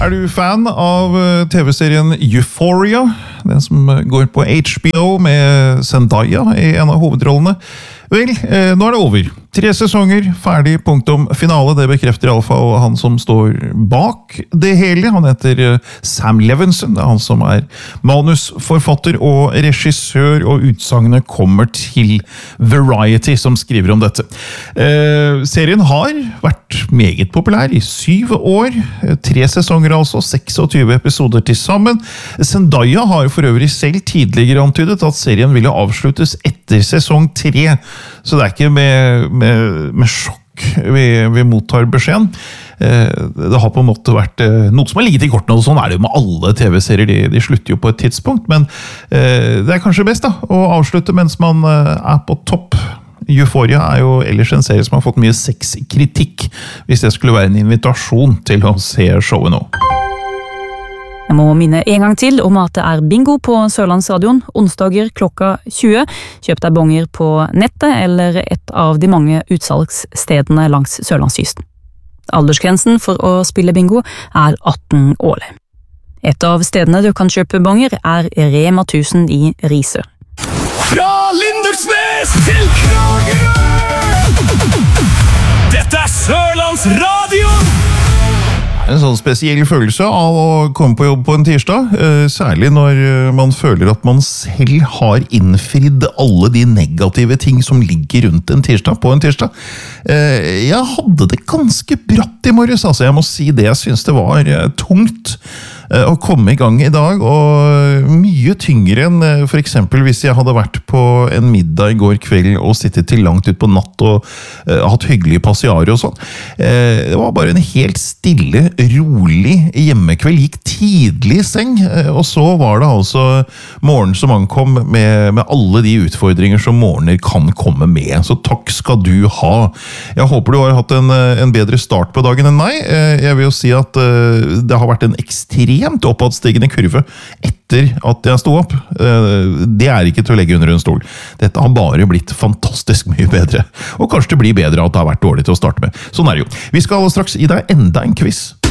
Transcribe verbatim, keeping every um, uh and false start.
Er du fan av T V-serien Euphoria? Den som går på H B O med Zendaya i en av hovedrollene. Vel, eh, nå er det over. Tre sesonger, ferdig, punktum, finale. Det bekrefter i alle fall han som står bak det hele. Han heter Sam Levinson. Det er han som er manusforfatter og regissør, og utsagnet kommer til Variety, som skriver om dette. Eh, serien har vært meget populær i syv år. Tre sesonger altså, tjueseks episoder til sammen. Zendaya har for øvrig selv tidligere antydet at serien ville avsluttes etter sesong tre. Så det er ikke med, med, med sjokk vi, vi mottar beskjeden. Eh, det har på en måte vært eh, noe som har ligget i kortene, og sånn er det jo med alle T V-serier. De, de slutter jo på et tidspunkt, men eh, det er kanskje best da, å avslutte mens man eh, er på topp. Euphoria er jo ellers en serie som har fått mye sexkritikk, hvis det skulle være en invitasjon til å se showet nå. Jeg må minne en gang til om at det er bingo på Sørlandsradion, onsdager klokka tjue. Kjøp deg bonger på nettet eller et av de mange utsalgsstedene langs Sørlandskysten. Aldersgrensen for å spille bingo er atten år. Et av stedene du kan kjøpe bonger er Rema tusen i Risør. Fra Lindesnes til Kragerø! Dette er Sørlandsradion! En sånn spesiell følelse av å komme på jobb på en tirsdag, særlig når man føler at man selv har innfridd alle de negative ting som ligger rundt en tirsdag på en tirsdag. Jeg hadde det ganske bratt i morges, altså jeg må si det. Jeg synes det var tungt å komme i gang i dag, og mye tyngre enn for eksempel hvis jeg hadde vært på en middag i går kveld og sittet til langt ut på natt og uh, hatt hyggelige passiarer og sånn. Uh, det var bare en helt stille, rolig hjemmekveld, gikk tidlig i seng, uh, og så var det altså morgen som ankom med, med alle de utfordringer som morgener kan komme med. Så takk skal du ha. Jeg håper du har hatt en, en bedre start på dagen enn meg. Uh, jeg vil jo si at uh, det har vært en ekstrem ekstremt oppadstigende kurve etter at jeg sto opp. Det er ikke til å legge under en stol. Dette har bare blitt fantastisk mye bedre. Og kanskje det blir bedre at det har vært dårlig til å starte med. Sånn er det jo. Vi skal straks gi deg enda en quiz.